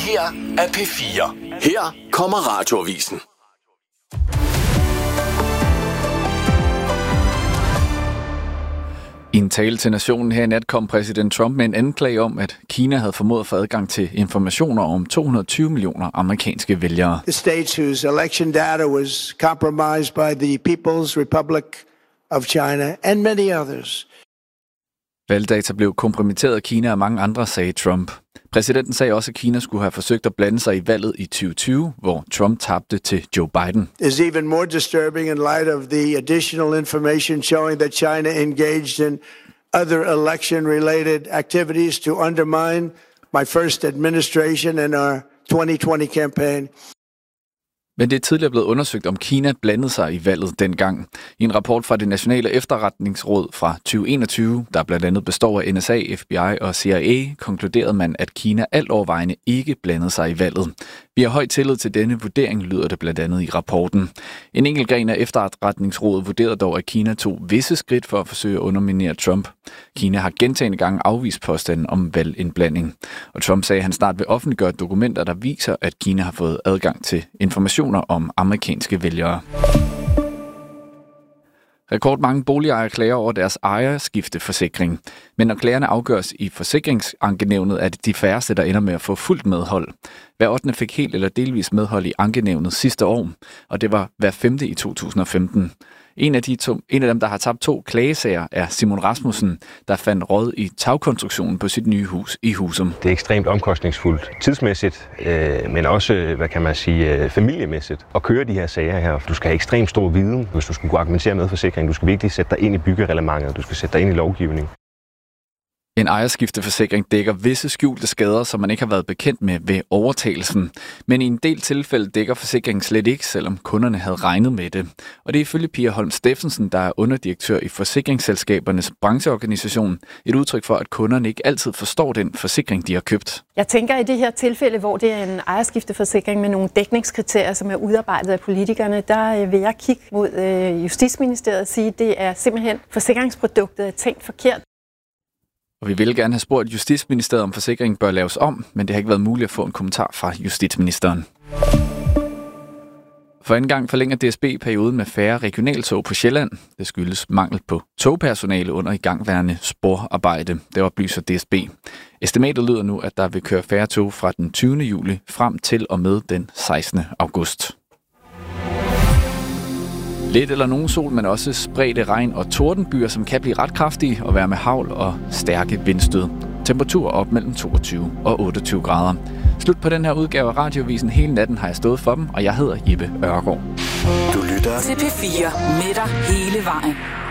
her er P4. Her kommer Radioavisen. I en tale til nationen her i nat kom præsident Trump med en anklage om, at Kina havde formået at få adgang til informationer om 220 millioner amerikanske vælgere. The states whose election data was compromised by the People's Republic of China and many others. Valgdata blev kompromitteret af Kina og mange andre, sagde Trump. Præsidenten sagde også, at Kina skulle have forsøgt at blande sig i valget i 2020, hvor Trump tabte til Joe Biden. It's even more disturbing in light of the additional information showing that China engaged in other election-related activities to undermine my first administration and our 2020 campaign. Men det er tidligere blevet undersøgt, om Kina blandede sig i valget dengang. I en rapport fra det Nationale Efterretningsråd fra 2021, der blandt andet består af NSA, FBI og CIA, konkluderede man, at Kina alt overvejende ikke blandede sig i valget. Vi har høj tillid til denne vurdering, lyder det blandt andet i rapporten. En enkelt gren af Efterretningsrådet vurderede dog, at Kina tog visse skridt for at forsøge at underminere Trump. Kina har gentagne gange afvist påstanden om valgindblanding. Og Trump sagde, at han snart vil offentliggøre dokumenter, der viser, at Kina har fået adgang til informationer om amerikanske vælgere. Rekordmange boligejere klager over deres ejerskifteforsikring. Men når klagerne afgøres i forsikringsankenævnet, er det de færreste, der ender med at få fuldt medhold. Hver 8. fik helt eller delvis medhold i ankenævnet sidste år, og det var hver 5. i 2015. En af dem, der har tabt 2 klagesager, er Simon Rasmussen, der fandt råd i tagkonstruktionen på sit nye hus i Husum. Det er ekstremt omkostningsfuldt tidsmæssigt, men også, familiemæssigt at køre de her sager her. Du skal have ekstremt stor viden, hvis du skal kunne argumentere med forsikring. Du skal virkelig sætte dig ind i byggereglementet, du skal sætte dig ind i lovgivning. En ejerskifteforsikring dækker visse skjulte skader, som man ikke har været bekendt med ved overtagelsen. Men i en del tilfælde dækker forsikringen slet ikke, selvom kunderne havde regnet med det. Og det er ifølge Pia Holm Steffensen, der er underdirektør i Forsikringsselskabernes brancheorganisation, et udtryk for, at kunderne ikke altid forstår den forsikring, de har købt. Jeg tænker i det her tilfælde, hvor det er en ejerskifteforsikring med nogle dækningskriterier, som er udarbejdet af politikerne, der vil jeg kigge mod Justitsministeriet og sige, at det er simpelthen forsikringsproduktet er tænkt forkert. Og vi ville gerne have spurgt Justitsministeriet, om forsikringen bør laves om, men det har ikke været muligt at få en kommentar fra justitsministeren. For anden gang forlænger DSB perioden med færre regionaltog på Sjælland. Det skyldes mangel på togpersonale under igangværende sporarbejde. Det oplyser DSB. Estimatet lyder nu, at der vil køre færre tog fra den 20. juli frem til og med den 16. august. Lidt eller nogen sol, men også spredte regn- og tordenbyer, som kan blive ret kraftige og være med hagl og stærke vindstød. Temperatur op mellem 22 og 28 grader. Slut på den her udgave af Radioavisen. Hele natten har jeg stået for dem, og jeg hedder Jeppe Ørgaard. Du lytter til P4 med dig hele vejen.